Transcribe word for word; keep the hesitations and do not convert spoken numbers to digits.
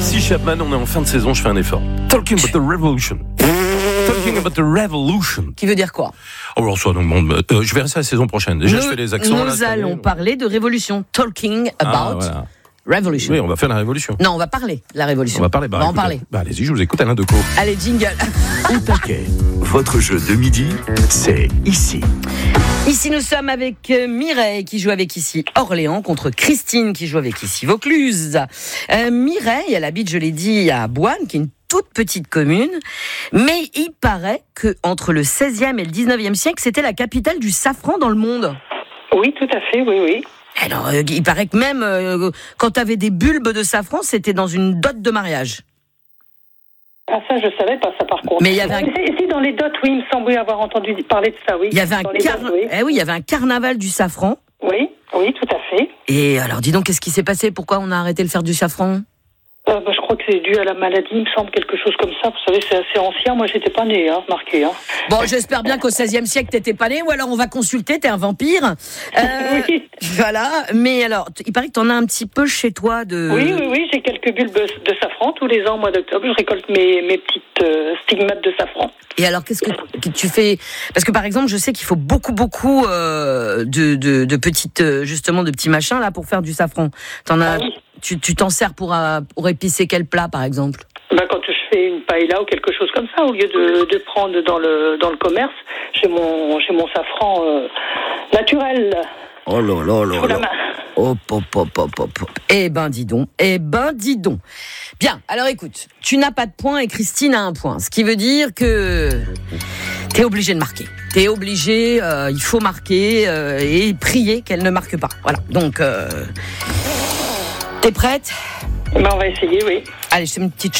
Tracy Chapman, on est en fin de saison, je fais un effort. Talking about the revolution. Talking about the revolution. Qui veut dire quoi? Oh, alors, soit, donc, bon, euh, je verrai ça la saison prochaine. Déjà, nous, je fais les accents. Nous là, allons année, parler de révolution. Talking about ah, voilà. revolution. Oui, on va faire la révolution. Non, on va parler de la révolution. On va parler. Bah, on va en écoutez, parler. Bah, allez-y, je vous écoute, Alain Decaux. Allez, jingle. Au taquet. Votre jeu de midi, c'est ici. Ici, nous sommes avec Mireille qui joue avec ici Orléans contre Christine qui joue avec ici Vaucluse. Euh, Mireille, elle habite, je l'ai dit, à Boine, qui est une toute petite commune, mais il paraît que entre le seizième et le dix-neuvième siècle, c'était la capitale du safran dans le monde. Oui, tout à fait, oui, oui. Alors, euh, il paraît que même euh, quand tu avais des bulbes de safran, c'était dans une dot de mariage. Ah, ça, je savais pas ça, par contre. Mais il y avait un... Si, si, dans les dots, oui, il me semble avoir entendu parler de ça, oui. Il y avait un, dans les car... dots, oui. eh oui, il y avait un carnaval du safran. Oui, oui, tout à fait. Et alors, dis donc, qu'est-ce qui s'est passé? Pourquoi on a arrêté de faire du safran? Euh, bah, je crois que c'est dû à la maladie, il me semble, quelque chose comme ça. Vous savez, c'est assez ancien. Moi, j'étais pas née, hein, marqué. Hein. Bon, j'espère bien qu'au seizième siècle, t'étais pas né, ou alors on va consulter, t'es un vampire. Euh, oui. Voilà. Mais alors, il paraît que t'en as un petit peu chez toi de... Oui, oui, oui, j'ai quelques bulbes de safran. Tous les ans, au mois d'octobre, je récolte mes, mes petites euh, stigmates de safran. Et alors, qu'est-ce que tu fais? Parce que, par exemple, je sais qu'il faut beaucoup, beaucoup euh, de, de, de petites, justement, de petits machins, là, pour faire du safran. T'en as... Ah oui. Tu, tu t'en sers pour, euh, pour épicer quel plat, par exemple? Ben, quand je fais une paella ou quelque chose comme ça, au lieu de, de prendre dans le, dans le commerce, j'ai mon, j'ai mon safran euh, naturel. Oh là là là Sous la là. main. Hop, hop, hop, hop, hop, hop. Eh ben, dis donc. Eh ben, dis donc. Bien, alors écoute, tu n'as pas de point et Christine a un point. Ce qui veut dire que t'es obligé de marquer. T'es obligé, euh, il faut marquer euh, et prier qu'elle ne marque pas. Voilà, donc... Euh... T'es prête? Ben, on va essayer, oui. Allez, je fais une petite